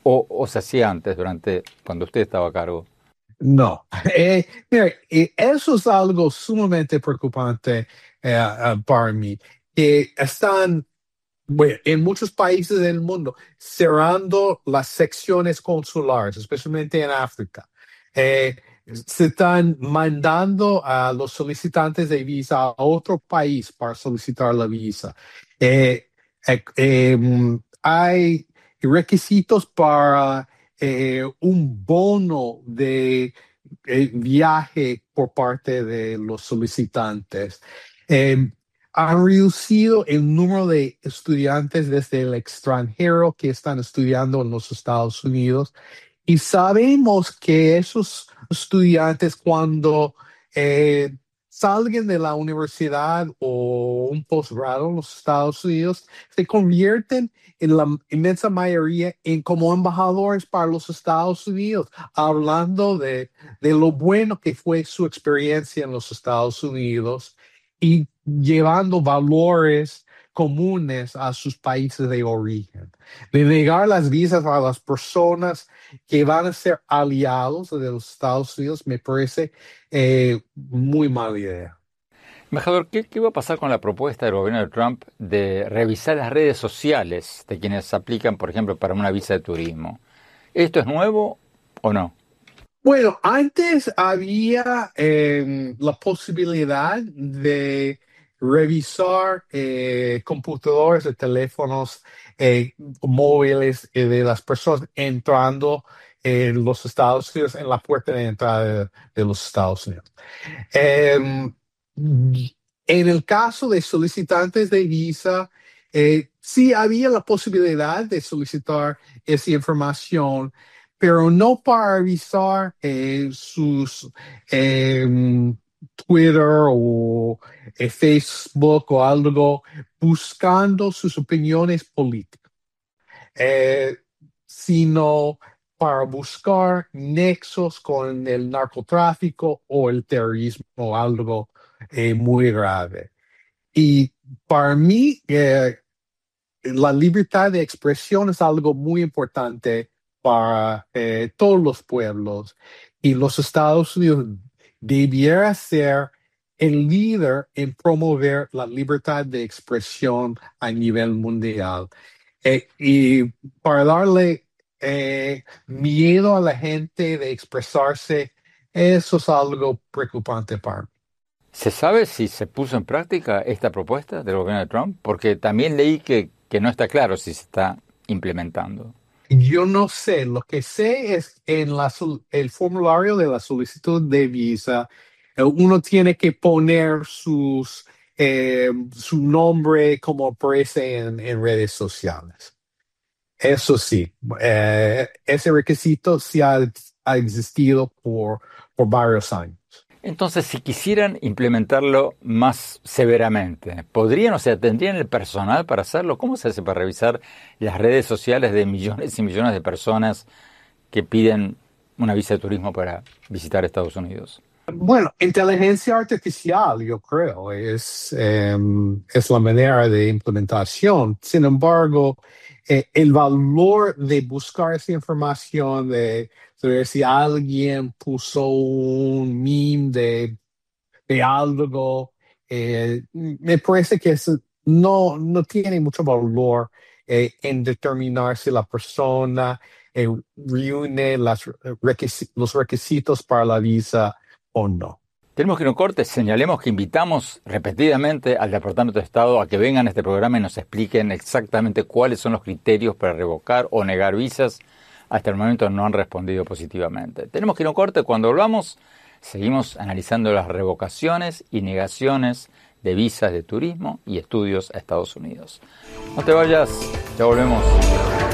¿O se hacía antes, cuando usted estaba a cargo? No. Mira, eso es algo sumamente preocupante para mí, que están bueno, en muchos países del mundo cerrando las secciones consulares, especialmente en África. Eh, Se están mandando a los solicitantes de visa a otro país para solicitar la visa. Eh, Hay requisitos para un bono de viaje por parte de los solicitantes. Eh, Han reducido el número de estudiantes desde el extranjero que están estudiando en los Estados Unidos y sabemos que esos estudiantes cuando eh, salgan de la universidad o un posgrado en los Estados Unidos se convierten en la inmensa mayoría en como embajadores para los Estados Unidos, hablando de lo bueno que fue su experiencia en los Estados Unidos y llevando valores comunes a sus países de origen. De negar las visas a las personas que van a ser aliados de los Estados Unidos me parece muy mala idea. Embajador, ¿qué va a pasar con la propuesta del gobierno de Trump de revisar las redes sociales de quienes aplican, por ejemplo, para una visa de turismo? ¿Esto es nuevo o no? Bueno, antes había la posibilidad de revisar computadores de teléfonos móviles de las personas entrando en los Estados Unidos, en la puerta de entrada de los Estados Unidos. Eh, en el caso de solicitantes de visa, sí había la posibilidad de solicitar esa información, pero no para revisar sus eh, Twitter o Facebook o algo, buscando sus opiniones políticas, eh, sino para buscar nexos con el narcotráfico o el terrorismo o algo muy grave. Y para mí, la libertad de expresión es algo muy importante para todos los pueblos y los Estados Unidos debiera ser el líder en promover la libertad de expresión a nivel mundial. Y para darle miedo a la gente de expresarse, eso es algo preocupante para mí. ¿Se sabe si se puso en práctica esta propuesta del gobierno de Trump? Porque también leí que no está claro si se está implementando. Yo no sé, lo que sé es en el formulario de la solicitud de visa, uno tiene que poner su nombre como aparece en redes sociales. Eso sí, ese requisito sí ha existido por varios años. Entonces, si quisieran implementarlo más severamente, ¿podrían, o sea, tendrían el personal para hacerlo? ¿Cómo se hace para revisar las redes sociales de millones y millones de personas que piden una visa de turismo para visitar Estados Unidos? Bueno, inteligencia artificial, yo creo, es la manera de implementación. Sin embargo, el valor de buscar esa información, de ver si alguien puso un meme de algo, me parece que no tiene mucho valor en determinar si la persona reúne los requisitos para la visa o no. Tenemos que ir a un corte, señalemos que invitamos repetidamente al Departamento de Estado a que vengan a este programa y nos expliquen exactamente cuáles son los criterios para revocar o negar visas. Hasta el momento no han respondido positivamente. Tenemos que ir a un corte, cuando volvamos seguimos analizando las revocaciones y negaciones de visas de turismo y estudios a Estados Unidos. No te vayas, ya volvemos.